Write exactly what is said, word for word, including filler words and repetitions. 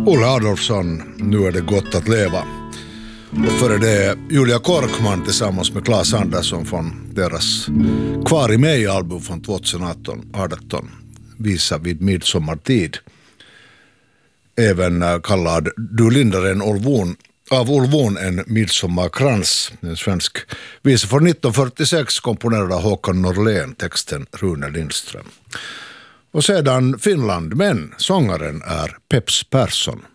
Olle Adolfsson, Nu är det gott att leva. Och före det Julia Korkman tillsammans med Claes Andersson från deras Kvar i mig-album från tjugoarton, Visa vid midsommartid. Även kallad Du lindar en Olvon, av Olvon en midsommarkrans, en svensk visa från nittonhundrafyrtiosex komponerad av Håkan Norlén, texten Rune Lindström. Och sedan Finland, men sångaren är Peps Persson.